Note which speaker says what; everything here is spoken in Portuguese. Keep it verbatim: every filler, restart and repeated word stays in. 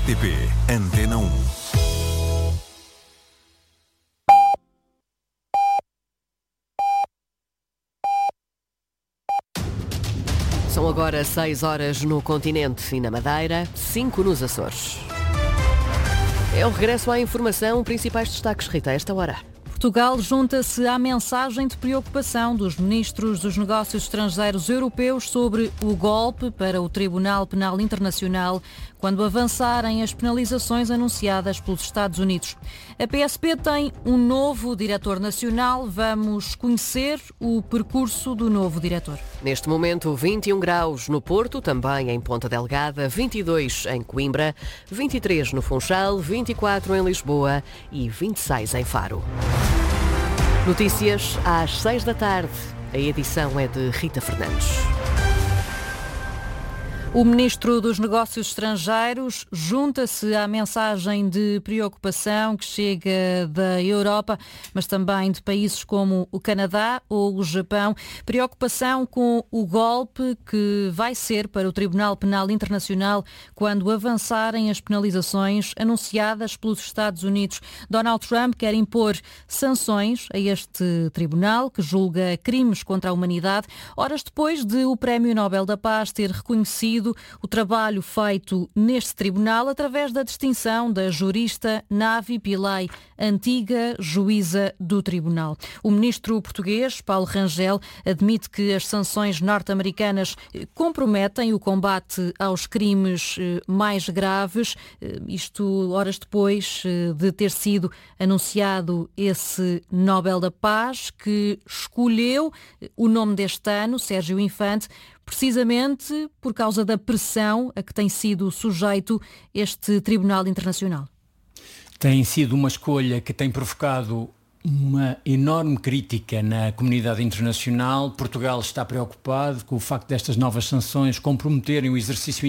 Speaker 1: T P Antena um.
Speaker 2: São agora seis horas no continente e na Madeira, cinco nos Açores. É o regresso à informação, principais destaques, Rita, a esta hora.
Speaker 3: Portugal junta-se à mensagem de preocupação dos ministros dos negócios estrangeiros europeus sobre o golpe para o Tribunal Penal Internacional quando avançarem as penalizações anunciadas pelos Estados Unidos. A P S P tem um novo diretor nacional. Vamos conhecer o percurso do novo diretor.
Speaker 2: Neste momento, vinte e um graus no Porto, também em Ponta Delgada, vinte e dois em Coimbra, vinte e três no Funchal, vinte e quatro em Lisboa e vinte e seis em Faro. Notícias às seis da tarde. A edição é de Rita Fernandes.
Speaker 3: O Ministro dos Negócios Estrangeiros junta-se à mensagem de preocupação que chega da Europa, mas também de países como o Canadá ou o Japão. Preocupação com o golpe que vai ser para o Tribunal Penal Internacional quando avançarem as penalizações anunciadas pelos Estados Unidos. Donald Trump quer impor sanções a este tribunal que julga crimes contra a humanidade, horas depois de o Prémio Nobel da Paz ter reconhecido o trabalho feito neste tribunal através da distinção da jurista Navi Pillay, antiga juíza do tribunal. O ministro português, Paulo Rangel, admite que as sanções norte-americanas comprometem o combate aos crimes mais graves, isto horas depois de ter sido anunciado esse Nobel da Paz, que escolheu o nome deste ano, Sérgio Infante, precisamente por causa da pressão a que tem sido sujeito este Tribunal Internacional.
Speaker 4: Tem sido uma escolha que tem provocado uma enorme crítica na comunidade internacional. Portugal está preocupado com o facto destas novas sanções comprometerem o exercício